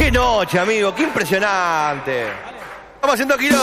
Qué noche, amigo, qué impresionante. Estamos haciendo kilómetros.